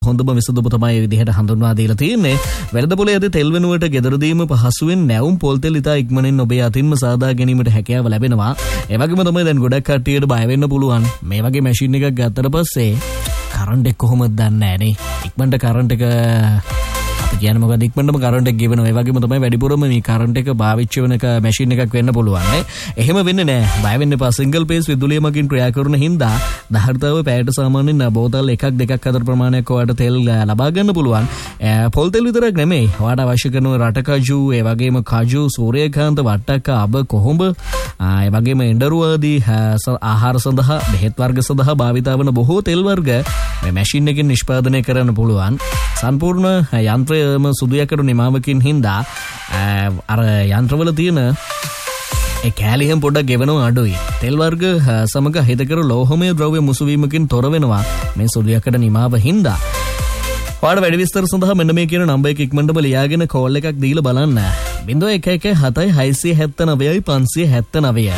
හොඳම විසඳුම තමයි මේ විදිහට හඳුන්වා දීලා තියෙන්නේ. වෙළඳපොලේදී තෙල් වෙනුවට ගෙදරදීම පහසුවෙන් නැවුම් පොල් තෙල් ඉතා ඉක්මනින් ඔබේ අතින්ම සාදා ගැනීමට හැකියාව ලැබෙනවා. ඒ වගේම තමයි දැන් ගොඩක් කට්ටියට බය වෙන්න පුළුවන්. මේ වගේ මැෂින් එකක් ගත්තට පස්සේ කරන්ට් එක කොහොමද දන්නේ නැහැ නේ. ඉක්මනට කරන්ට් එක කියන්නේ මොකද ඉක්මනටම කරන්ට් එක ගෙවනවා. ඒ වගේම තමයි වැඩිපුරම මේ කරන්ට් එක පාවිච්චි වෙන එක මැෂින් එකක් වෙන්න පුළුවන් නේ. එහෙම වෙන්නේ නැහැ. බය වෙන්න එපා. සිංගල් පේස් විදුලියමකින් ක්‍රියා කරන හින්දා දහර්තාව පැයට සාමාන්‍යයෙන් බෝතල් එකක් දෙකක් අතර ප්‍රමාණයක් ඔයාලට තෙල් ලබා ගන්න පුළුවන්. පොල් තෙල් විතරක් නෙමෙයි. ඔයාලට අවශ්‍ය කරන රට කජු, ඒ වගේම කජු, සූර්යකාන්ත, වට්ටක්ක, අබ, කොහොඹ, ඒ වගේම එඬරු ආදී ආහාර සඳහා, බෙහෙත් වර්ග සඳහා භාවිත වන බොහෝ තෙල් වර්ග මේ මැෂින් එකෙන් නිෂ්පාදනය කරන්න පුළුවන්. සම්පූර්ණ යන්ත්‍රයම සුදු යකඩ නිමාවකින් හින්දා අර යන්ත්‍රවල තියෙන ඒ කැලියම් පොඩ්ඩක් ගෙවනවා අඩුයි. තෙල් වර්ග සමග හිතකර ලෝහමය ද්‍රව්‍ය මුසු වීමකින් තොර වෙනවා මේ සුදු යකඩ නිමාව හින්දා. ඔයාලට වැඩි විස්තර සඳහා මෙන්න මේ කියන නම්බර් එක ඉක්මනටම ලියාගෙන කෝල් එකක් දීලා බලන්න. 0117679579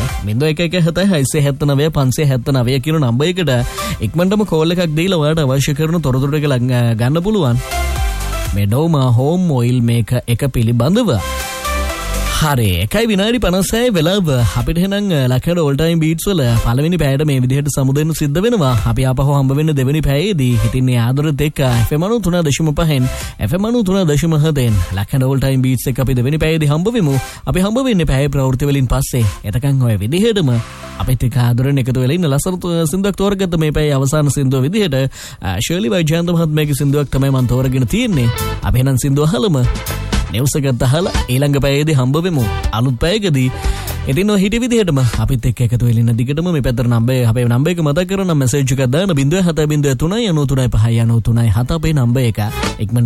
0117679579 කියන නම්බර් එකට ඉක්මනටම කෝල් එකක් දීලා ඔයාලට අවශ්‍ය කරන තොරතුරු ටික ගන්න පුළුවන්. මේ ඩෝමා හෝම් ඔයිල් මේක එක පිළිබඳව. හරි 1:56 වෙලාව අපිට එහෙනම් ලක්ෂණ ඕල් ටයිම් බීට්ස් වල පළවෙනි පැයට මේ විදිහට සමුදෙන්න සිද්ධ වෙනවා. අපි ආපහු හම්බ වෙන්න දෙවෙනි පැයේදී හිටින්නේ ආදරෙත් එක්ක FM 93.5 FM 93.7 ලක්ෂණ ඕල් ටයිම් බීට්ස් එක අපි දෙවෙනි පැයේදී හම්බ වෙමු. අපි හම්බ වෙන්නේ පැයේ ප්‍රවෘත්ති වලින් පස්සේ. එතකන් ඔය විදිහටම අපිත් එක්ක ආදරෙන් එකතු වෙලා ඉන්න ලස්සන සින්දුවක් තෝරගත්ත මේ පැයේ අවසාන සින්දුව විදිහට ශර්ලි වෛජයන්ත මහත්මයාගේ සින්දුවක් තමයි මම තෝරගෙන තියෙන්නේ. අපි එහෙනම් සින්දුව අහලම නිවුස් එකත් අහලා ඊළඟ පැයේදී හම්බ වෙමු අලුත් පැයකදී. ඉතින් ඔය හිටි විදිහටම අපිත් එක්ක එකතු වෙලා ඉන්න දිගටම මේ පැත්තට නම්බර් අපේ නම්බර් එක මතක් කරගන්න මැසේජ් එකක් දාන්න 0703 93 5 93 7 අපේ නම්බර් එක. ඉක්මන